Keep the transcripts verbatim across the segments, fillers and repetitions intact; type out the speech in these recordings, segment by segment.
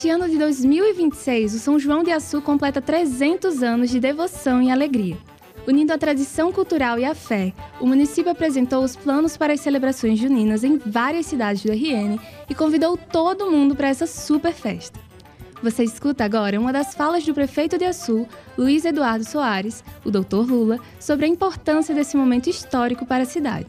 Este ano de dois mil e vinte e seis, o São João de Açu completa trezentos anos de devoção e alegria. Unindo a tradição cultural e a fé, o município apresentou os planos para as celebrações juninas em várias cidades do R N e convidou todo mundo para essa super festa. Você escuta agora uma das falas do prefeito de Açu, Luiz Eduardo Soares, o doutor Lula, sobre a importância desse momento histórico para a cidade.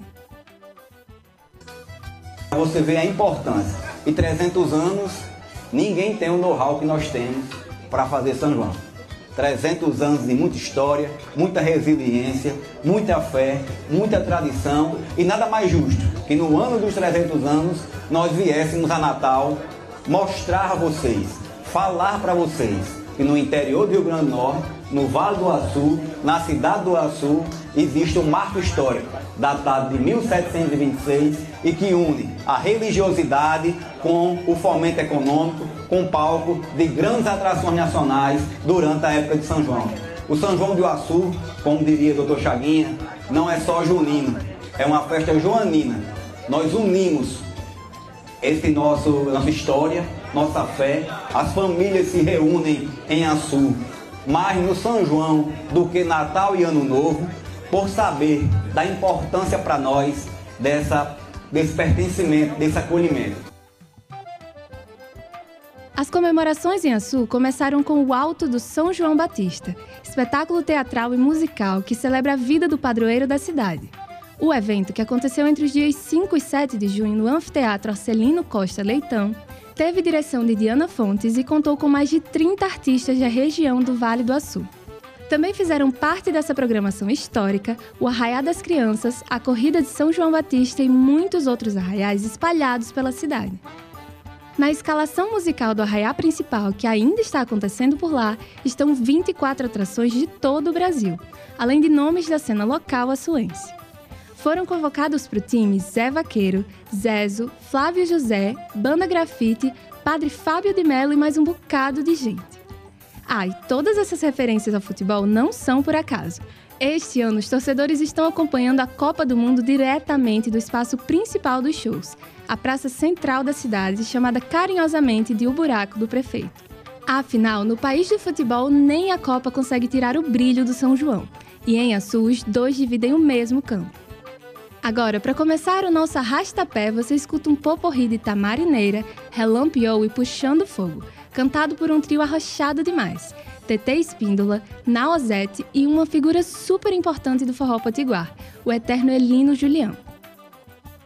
Você vê a importância. Em trezentos anos, ninguém tem o know-how que nós temos para fazer São João. trezentos anos de muita história, muita resiliência, muita fé, muita tradição e nada mais justo que no ano dos trezentos anos nós viéssemos a Natal mostrar a vocês, falar para vocês que no interior do Rio Grande do Norte, no Vale do Açu, na cidade do Açu, existe um marco histórico datado de mil setecentos e vinte e seis e que une a religiosidade com o fomento econômico, com palco de grandes atrações nacionais durante a época de São João. O São João do Açu, como diria o doutor Chaguinha, não é só junino, é uma festa joanina. Nós unimos esse nosso, nossa história, nossa fé, as famílias se reúnem em Açu, mais no São João do que Natal e Ano Novo, por saber da importância para nós dessa, desse pertencimento, desse acolhimento. As comemorações em Açu começaram com o Alto do São João Batista, espetáculo teatral e musical que celebra a vida do padroeiro da cidade. O evento, que aconteceu entre os dias cinco e sete de junho no Anfiteatro Arcelino Costa Leitão, teve direção de Diana Fontes e contou com mais de trinta artistas da região do Vale do Açu. Também fizeram parte dessa programação histórica o Arraiá das Crianças, a Corrida de São João Batista e muitos outros arraiais espalhados pela cidade. Na escalação musical do arraiá principal, que ainda está acontecendo por lá, estão vinte e quatro atrações de todo o Brasil, além de nomes da cena local açuense. Foram convocados para o time Zé Vaqueiro, Zezo, Flávio José, Banda Grafite, Padre Fábio de Mello e mais um bocado de gente. Ah, e todas essas referências ao futebol não são por acaso. Este ano, os torcedores estão acompanhando a Copa do Mundo diretamente do espaço principal dos shows, a praça central da cidade, chamada carinhosamente de O Buraco do Prefeito. Afinal, no país do futebol, nem a Copa consegue tirar o brilho do São João. E em Açu, os dois dividem o mesmo campo. Agora, para começar o nosso arrasta-pé, você escuta um poporri de Tamarineira, Relampiou e Puxando Fogo, cantado por um trio arrochado demais, Tetê Espíndola, Naozete e uma figura super importante do forró potiguar, o eterno Elino Julião.